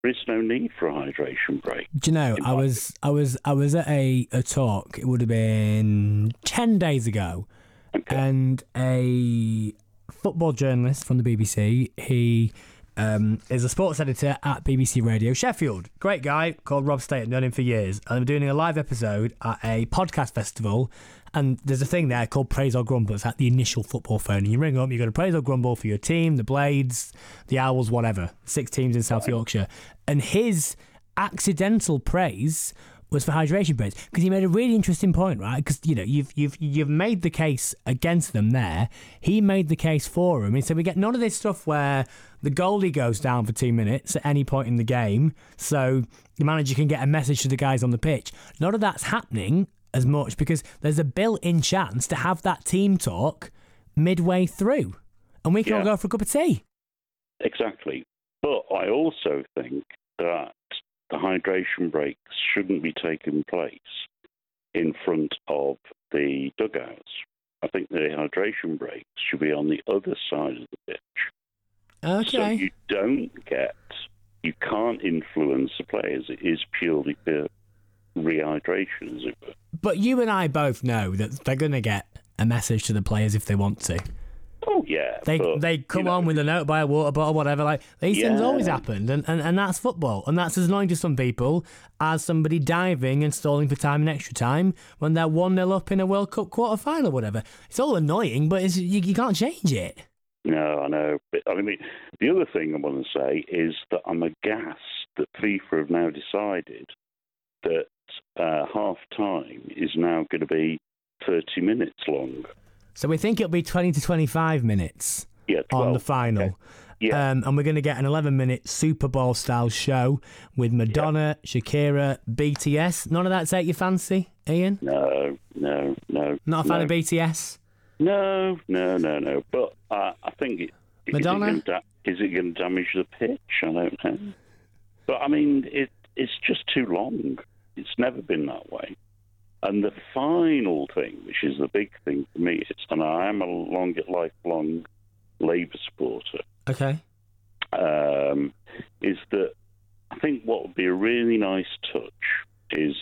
there is no need for a hydration break. Do you know, I was at a talk, it would have been 10 days ago, and a football journalist from the BBC, he is a sports editor at BBC Radio Sheffield. Great guy called Rob State, I've known him for years. And I'm doing a live episode at a podcast festival, and there's a thing there called Praise or Grumble. It's at the initial football phone. And you ring up, you go to Praise or Grumble for your team, the Blades, the Owls, whatever. 6 teams in South Yorkshire. And his accidental praise was for hydration breaks, because he made a really interesting point, right? Because you've made the case against them there. He made the case for them. He said we get none of this stuff where the goalie goes down for 2 minutes at any point in the game, so the manager can get a message to the guys on the pitch. None of that's happening as much because there's a built-in chance to have that team talk midway through, and we can all go for a cup of tea. Exactly, but I also think that the hydration breaks shouldn't be taking place in front of the dugouts. I think the hydration breaks should be on the other side of the pitch. Okay. So you can't influence the players. It is purely for rehydration, as it were. But you and I both know that they're going to get a message to the players if they want to. Oh, yeah. They come on with a note by a water bottle, whatever. Like, these things always happened, and that's football. And that's as annoying to some people as somebody diving and stalling for time and extra time when they're 1-0 up in a World Cup quarter-final or whatever. It's all annoying, but you can't change it. No, I know. But, I mean, the other thing I want to say is that I'm aghast that FIFA have now decided that half-time is now going to be 30 minutes long. So we think it'll be 20 to 25 minutes on the final. Okay. Yeah. And we're going to get an 11-minute Super Bowl-style show with Madonna, Shakira, BTS. None of that take your fancy, Ian? No. Not a fan of BTS? No. But I think Madonna? Is it going to damage the pitch? I don't know. But, I mean, it's just too long. It's never been that way. And the final thing, which is the big thing for me, and I am a lifelong Labour supporter, okay, is that I think what would be a really nice touch is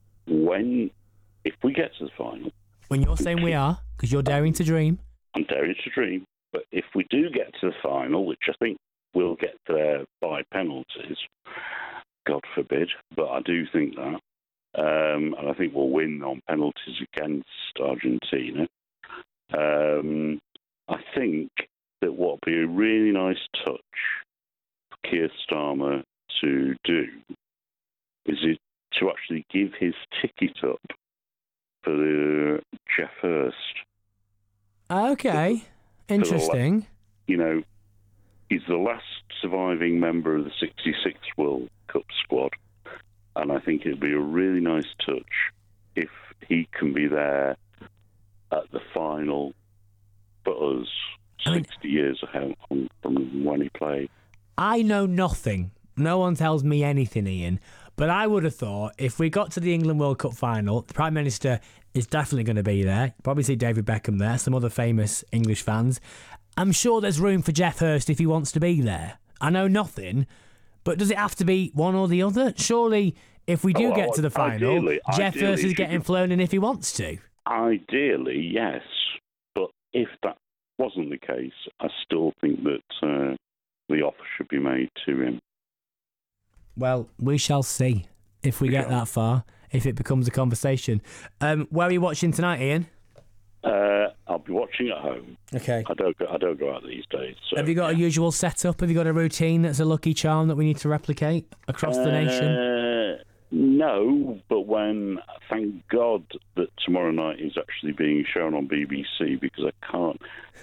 if we get to the final... When you're saying we are, because you're daring to dream. I'm daring to dream, but if we do get to the final, which I think we'll get there by penalties, God forbid, but I do think that, and I think we'll win on penalties against Argentina. I think that what would be a really nice touch for Keir Starmer to do is to actually give his ticket up for the Jeff Hurst. Okay, interesting. He's the last surviving member of the 66 World Cup squad. And I think it'd be a really nice touch if he can be there at the final for us 60 years ahead from when he played. I know nothing. No one tells me anything, Ian. But I would have thought if we got to the England World Cup final, the Prime Minister is definitely going to be there. Probably see David Beckham there, some other famous English fans. I'm sure there's room for Jeff Hurst if he wants to be there. I know nothing. But does it have to be one or the other? Surely, if we do get to the final, Jeff Hurst is getting flown in if he wants to. Ideally, yes. But if that wasn't the case, I still think that the offer should be made to him. Well, we shall see if we get that far, if it becomes a conversation. Where are you watching tonight, Ian? I'll be watching at home. Okay. I don't go out these days. So, have you got a usual setup? Have you got a routine that's a lucky charm that we need to replicate across the nation? No, but thank God that tomorrow night is actually being shown on BBC, because I can't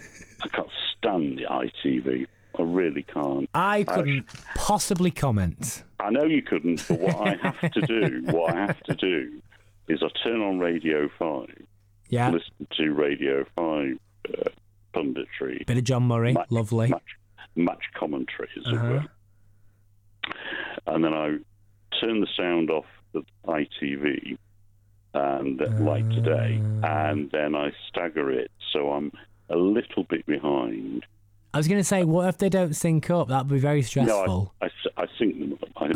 stand the ITV. I really can't. I couldn't possibly comment. I know you couldn't, but what I have to do is I turn on Radio 5. Yeah. Listen to Radio 5 punditry. Bit of John Murray, lovely. Match commentary, as it were. And then I turn the sound off of ITV, and like today, and then I stagger it, so I'm a little bit behind. I was going to say, what if they don't sync up? That'd be very stressful. No, I sync them up.